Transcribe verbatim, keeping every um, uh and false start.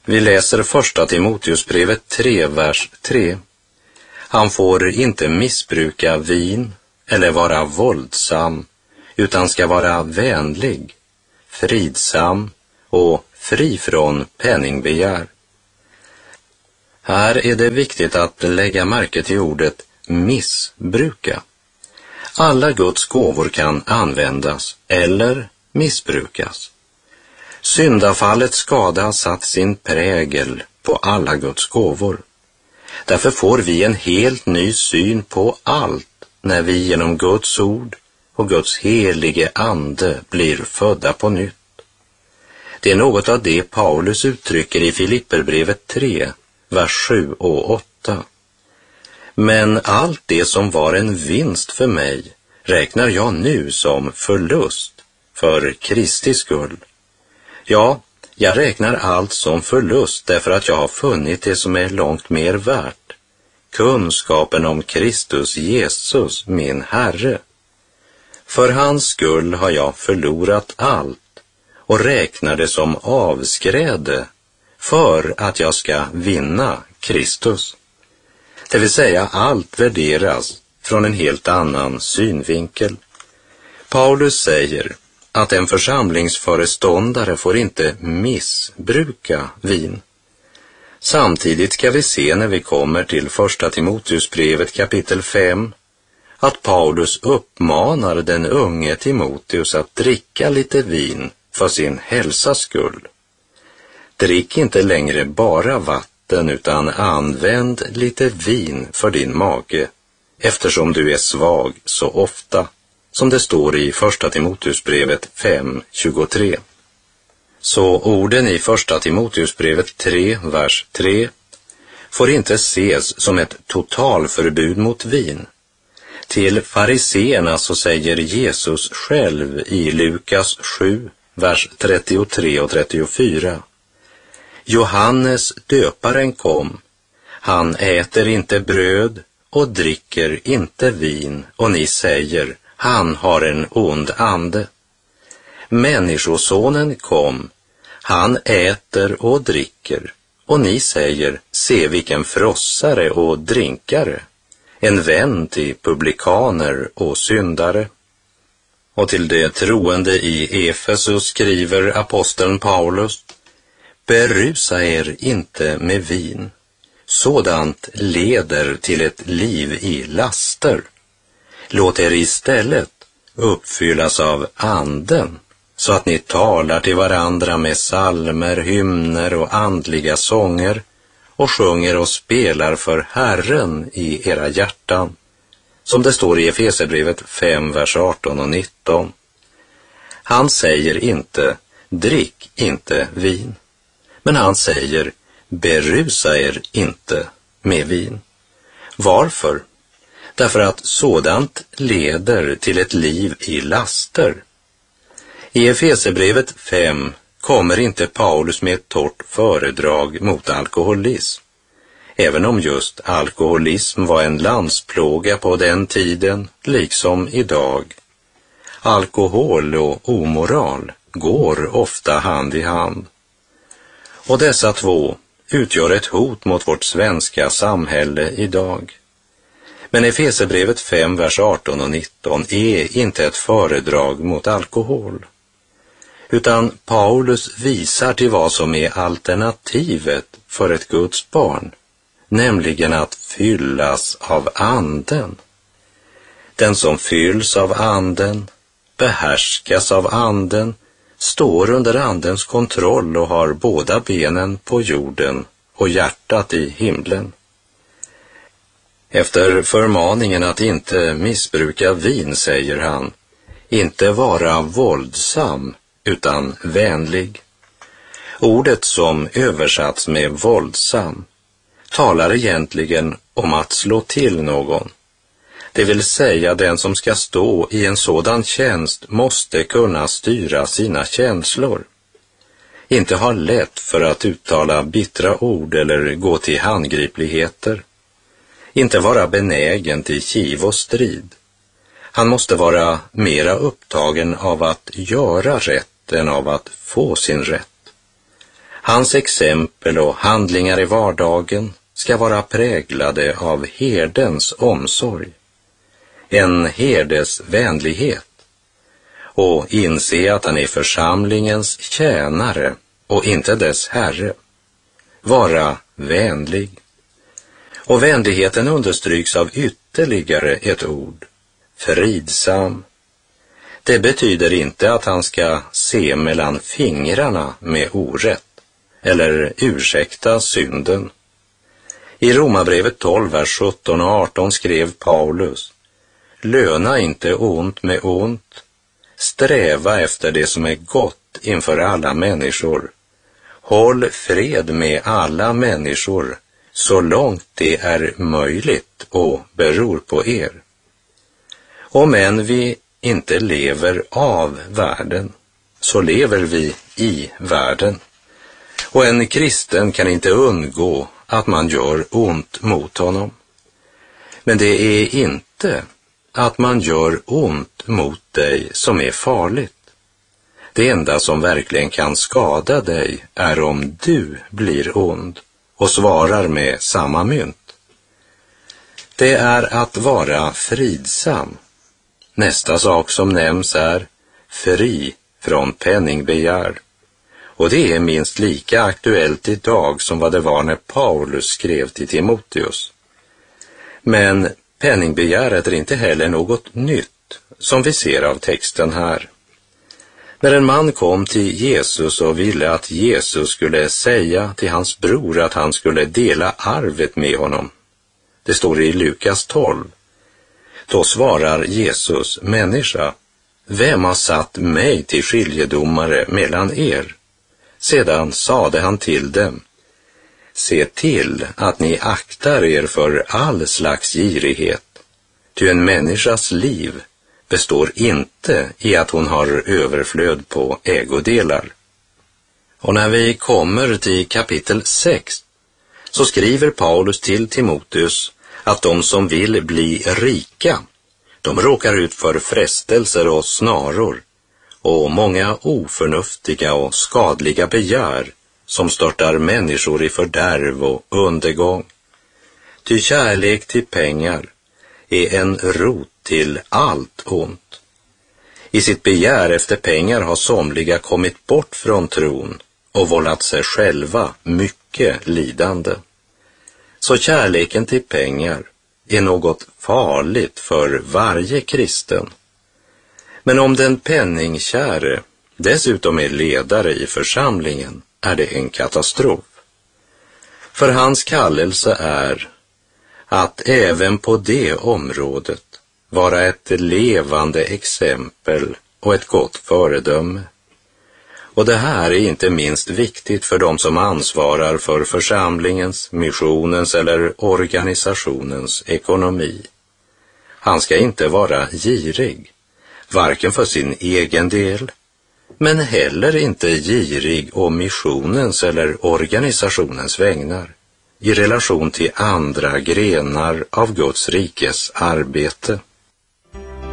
Vi läser första Timoteusbrevet tre, vers tre. Han får inte missbruka vin eller vara våldsam, utan ska vara vänlig, fridsam och fri från penningbegär. Här är det viktigt att lägga märke till ordet missbruka. Alla Guds gåvor kan användas eller missbrukas. Syndafallets skada har satt sin prägel på alla Guds gåvor. Därför får vi en helt ny syn på allt när vi genom Guds ord och Guds helige ande blir födda på nytt. Det är något av det Paulus uttrycker i Filipperbrevet tre, vers sju och åtta. Men allt det som var en vinst för mig räknar jag nu som förlust för Kristi skull. Ja, jag räknar allt som förlust därför att jag har funnit det som är långt mer värt. Kunskapen om Kristus Jesus, min Herre. För hans skull har jag förlorat allt och räknar det som avskräde för att jag ska vinna Kristus. Det vill säga allt värderas från en helt annan synvinkel. Paulus säger att en församlingsföreståndare får inte missbruka vin. Samtidigt ska vi se när vi kommer till första Timoteusbrevet kapitel fem att Paulus uppmanar den unge Timoteus att dricka lite vin för sin hälsas skull. Drick inte längre bara vatten utan använd lite vin för din mage eftersom du är svag så ofta, som det står i första Timoteusbrevet fem tjugotre. Så orden i första Timoteusbrevet tre, vers tre får inte ses som ett totalförbud mot vin. Till fariseerna så säger Jesus själv i Lukas sju, vers trettiotre och trettiofyra. Johannes döparen kom, han äter inte bröd och dricker inte vin, och ni säger, han har en ond ande. Människosonen kom, han äter och dricker, och ni säger, se vilken frossare och drinkare, en vän till publikaner och syndare. Och till det troende i Efesus skriver aposteln Paulus, berusa er inte med vin, sådant leder till ett liv i laster. Låt er istället uppfyllas av anden, så att ni talar till varandra med psalmer, hymner och andliga sånger och sjunger och spelar för Herren i era hjärtan, som det står i Efesierbrevet fem, vers arton och nitton. Han säger inte, drick inte vin, men han säger, berusa er inte med vin. Varför? Därför att sådant leder till ett liv i laster. I Efesierbrevet fem kommer inte Paulus med ett torrt föredrag mot alkoholism, även om just alkoholism var en landsplåga på den tiden, liksom idag. Alkohol och omoral går ofta hand i hand. Och dessa två utgör ett hot mot vårt svenska samhälle idag. Men Efesierbrevet fem, vers arton och nitton är inte ett föredrag mot alkohol, utan Paulus visar till vad som är alternativet för ett Guds barn, nämligen att fyllas av anden. Den som fylls av anden, behärskas av anden, står under andens kontroll och har båda benen på jorden och hjärtat i himlen. Efter förmaningen att inte missbruka vin säger han, inte vara våldsam utan vänlig. Ordet som översatts med våldsam talar egentligen om att slå till någon. Det vill säga den som ska stå i en sådan tjänst måste kunna styra sina känslor. Inte ha lätt för att uttala bittra ord eller gå till handgripligheter. Inte vara benägen till kiv och strid. Han måste vara mera upptagen av att göra rätt än av att få sin rätt. Hans exempel och handlingar i vardagen ska vara präglade av herdens omsorg, en herdes vänlighet, och inse att han är församlingens tjänare och inte dess herre. Vara vänlig. Och vänligheten understryks av ytterligare ett ord, fridsam. Det betyder inte att han ska se mellan fingrarna med orätt eller ursäkta synden. I Romarbrevet tolv, vers sjutton och arton skrev Paulus: löna inte ont med ont, sträva efter det som är gott inför alla människor. Håll fred med alla människor så långt det är möjligt och beror på er. Om än vi inte lever av världen, så lever vi i världen. Och en kristen kan inte undgå att man gör ont mot honom. Men det är inte att man gör ont mot dig som är farligt. Det enda som verkligen kan skada dig är om du blir ond och svarar med samma mynt. Det är att vara fridsam. Nästa sak som nämns är fri från penningbegär. Och det är minst lika aktuellt idag som vad det var när Paulus skrev till Timoteus. Men penningbegäret är inte heller något nytt som vi ser av texten här. När en man kom till Jesus och ville att Jesus skulle säga till hans bror att han skulle dela arvet med honom. Det står i Lukas tolv. Då svarar Jesus: människa, vem har satt mig till skiljedomare mellan er? Sedan sade han till dem: se till att ni aktar er för all slags girighet, ty en människas liv består inte i att hon har överflöd på ägodelar. Och när vi kommer till kapitel sex så skriver Paulus till Timoteus att de som vill bli rika, de råkar ut för frestelser och snaror och många oförnuftiga och skadliga begär som störtar människor i fördärv och undergång. Ty kärlek till pengar är en rot till allt ont. I sitt begär efter pengar har somliga kommit bort från tron och vållat sig själva mycket lidande. Så kärleken till pengar är något farligt för varje kristen. Men om den penningkäre dessutom är ledare i församlingen är det en katastrof. För hans kallelse är att även på det området vara ett levande exempel och ett gott föredöme. Och det här är inte minst viktigt för de som ansvarar för församlingens, missionens eller organisationens ekonomi. Han ska inte vara girig, varken för sin egen del, men heller inte girig om missionens eller organisationens vägnar i relation till andra grenar av Guds rikes arbete.